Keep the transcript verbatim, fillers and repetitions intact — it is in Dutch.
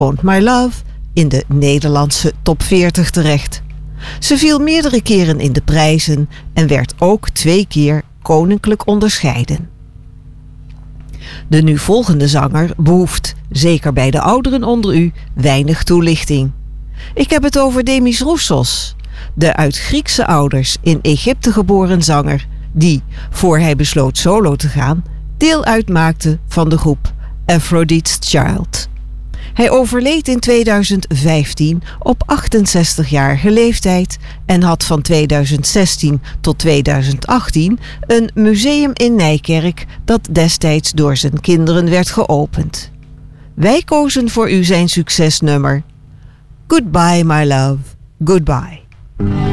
Won't My Love in de Nederlandse top veertig terecht. Ze viel meerdere keren in de prijzen en werd ook twee keer koninklijk onderscheiden. De nu volgende zanger behoeft, zeker bij de ouderen onder u, weinig toelichting. Ik heb het over Demis Roussos, de uit Griekse ouders in Egypte geboren zanger, die, voor hij besloot solo te gaan, deel uitmaakte van de groep Aphrodite's Child. Hij overleed in tweeduizend vijftien op achtenzestigjarige leeftijd en had van tweeduizend zestien tot tweeduizend achttien een museum in Nijkerk dat destijds door zijn kinderen werd geopend. Wij kozen voor u zijn succesnummer Goodbye My Love, Goodbye.